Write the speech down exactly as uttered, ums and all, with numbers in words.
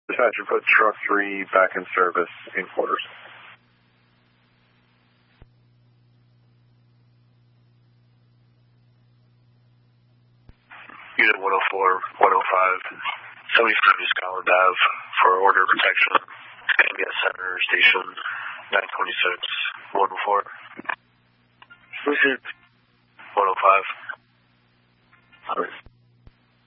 Dispatcher, put truck three back in service in quarters. Unit one oh four, one oh five, seventy-five Scholar Ave for order of protection. Scandia Center Station nine twenty-six, one oh four. Who's it? one oh five. All right.